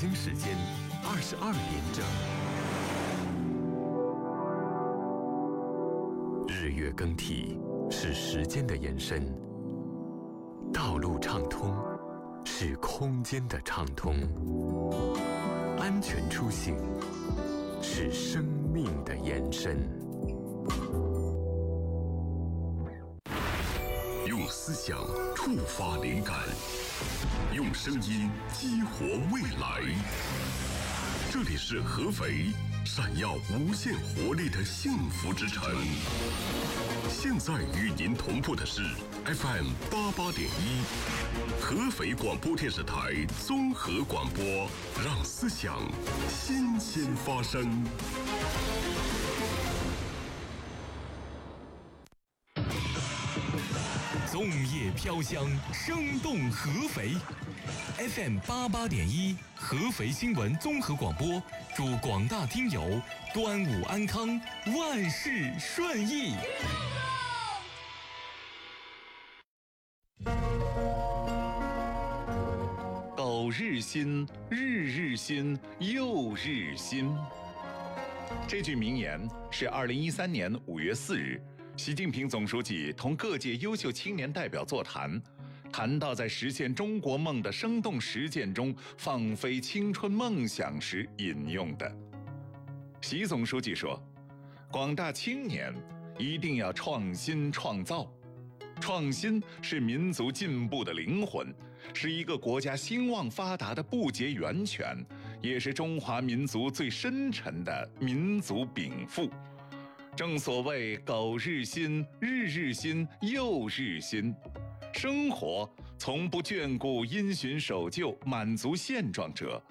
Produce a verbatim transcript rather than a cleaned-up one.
京时间二十二点整。日月更替是时间的延伸，道路畅通是空间的畅通，安全出行是生命的延伸。 用思想触发灵感，用声音激活未来。这里是合肥，闪耀无限活力的幸福之城。现在与您同步的是 F M 八八点一，合肥广播电视台综合广播，让思想新鲜发生。 粽叶飘香，生动合肥。F M 八八点一，合肥新闻综合广播，祝广大听友端午安康，万事顺意。 苟日新，日日新，又日新。这句名言是二零一三年五月四日，习近平总书记同各界优秀青年代表座谈，谈到在实现中国梦的生动实践中放飞青春梦想时引用的。习总书记说，广大青年一定要创新创造，创新是民族进步的灵魂，是一个国家兴旺发达的不竭源泉，也是中华民族最深沉的民族禀赋。正所谓苟日新，日日新，又日新。生活从不眷顾因循守旧、满足现状者，